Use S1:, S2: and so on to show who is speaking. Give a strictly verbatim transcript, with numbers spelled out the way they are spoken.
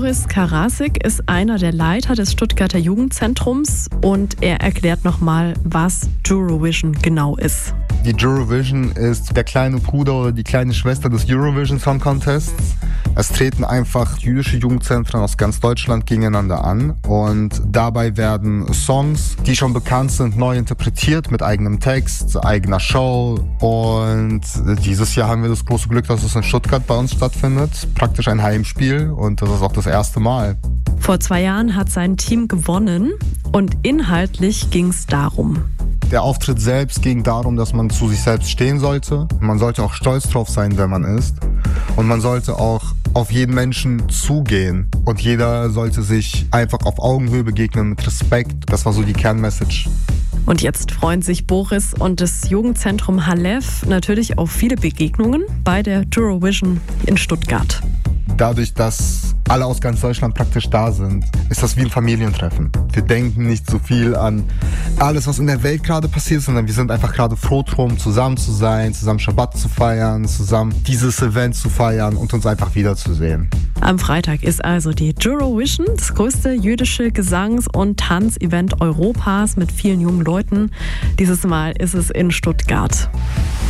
S1: Boris Karasik ist einer der Leiter des Stuttgarter Jugendzentrums und er erklärt nochmal, was Eurovision genau ist.
S2: Die Eurovision ist der kleine Bruder oder die kleine Schwester des Eurovision Song Contests. Es treten einfach jüdische Jugendzentren aus ganz Deutschland gegeneinander an und dabei werden Songs, die schon bekannt sind, neu interpretiert mit eigenem Text, eigener Show. Und dieses Jahr haben wir das große Glück, dass es in Stuttgart bei uns stattfindet. Praktisch ein Heimspiel und das ist auch das erste Mal.
S1: Vor zwei Jahren hat sein Team gewonnen und inhaltlich ging es darum.
S2: Der Auftritt selbst ging darum, dass man zu sich selbst stehen sollte. Man sollte auch stolz drauf sein, wer man ist. Und man sollte auch auf jeden Menschen zugehen. Und jeder sollte sich einfach auf Augenhöhe begegnen mit Respekt. Das war so die Kernmessage.
S1: Und jetzt freuen sich Boris und das Jugendzentrum Halef natürlich auf viele Begegnungen bei der Eurovision in Stuttgart.
S2: Dadurch, dass alle aus ganz Deutschland praktisch da sind, ist das wie ein Familientreffen. Wir denken nicht so viel an alles, was in der Welt gerade passiert, sondern wir sind einfach gerade froh drum, zusammen zu sein, zusammen Schabbat zu feiern, zusammen dieses Event zu feiern und uns einfach wiederzusehen.
S1: Am Freitag ist also die Eurovision, das größte jüdische Gesangs- und Tanzevent Europas mit vielen jungen Leuten. Dieses Mal ist es in Stuttgart.